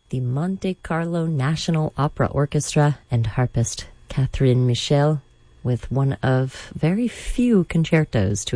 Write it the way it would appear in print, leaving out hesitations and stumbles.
the Monte Carlo National Opera Orchestra and harpist Catherine Michel with one of very few concertos to